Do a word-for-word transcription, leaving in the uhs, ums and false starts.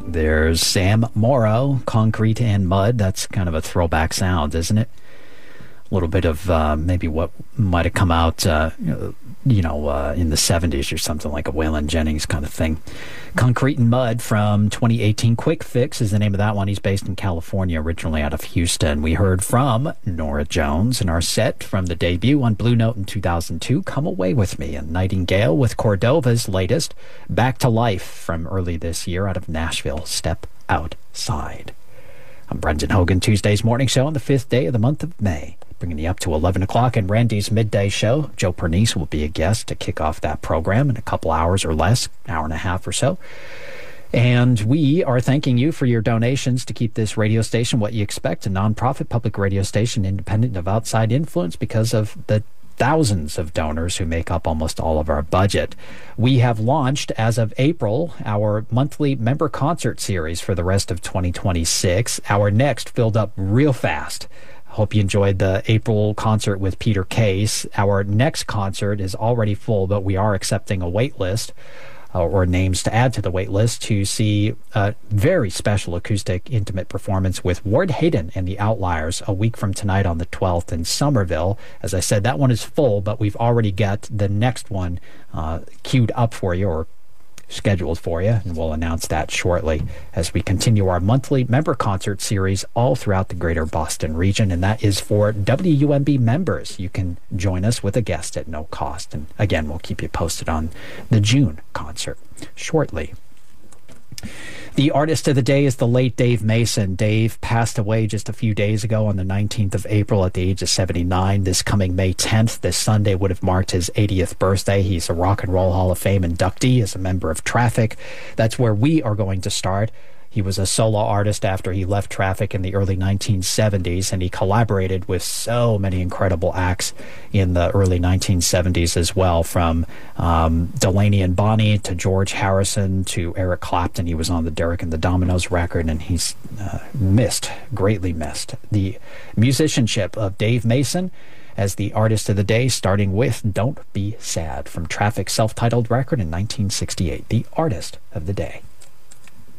There's Sam Morrow, Concrete and Mud. That's kind of a throwback sound, isn't it? A little bit of uh, maybe what might have come out, uh, you know, uh, in the seventies or something, like a Waylon Jennings kind of thing. Concrete and Mud from twenty eighteen. Quick Fix is the name of that one. He's based in California, originally out of Houston. We heard from Norah Jones in our set from the debut on Blue Note in two thousand two, Come Away With Me, and Nightingale with Cordova's latest, Back to Life, from early this year out of Nashville, Step Outside. I'm Brendan Hogan, Tuesday's morning show on the fifth day of the month of May, bringing you up to eleven o'clock in Randy's midday show. Joe Pernice will be a guest to kick off that program in a couple hours or less, hour and a half or so. And we are thanking you for your donations to keep this radio station what you expect, a nonprofit public radio station independent of outside influence, because of the thousands of donors who make up almost all of our budget. We have launched, as of April, our monthly member concert series for the rest of twenty twenty-six. Our next filled up real fast. Hope you enjoyed the April concert with Peter Case. Our next concert is already full, but we are accepting a wait list. Uh, or names to add to the wait list to see a very special acoustic intimate performance with Ward Hayden and the Outliers a week from tonight on the twelfth in Somerville. As I said, that one is full, but we've already got the next one uh, queued up for you, or scheduled for you, and we'll announce that shortly as we continue our monthly member concert series all throughout the greater Boston region, and that is for W U M B members. You can join us with a guest at no cost, and again, we'll keep you posted on the June concert shortly. The artist of the day is the late Dave Mason. Dave passed away just a few days ago on the nineteenth of April at the age of seventy-nine. This coming May tenth, this Sunday, would have marked his eightieth birthday. He's a Rock and Roll Hall of Fame inductee as a member of Traffic. That's where we are going to start. He was a solo artist after he left Traffic in the early nineteen seventies, and he collaborated with so many incredible acts in the early nineteen seventies as well, from um, Delaney and Bonnie to George Harrison to Eric Clapton. He was on the Derek and the Dominoes record, and he's uh, missed, greatly missed. The musicianship of Dave Mason as the artist of the day, starting with Don't Be Sad from Traffic's self-titled record in nineteen sixty-eight, the artist of the day.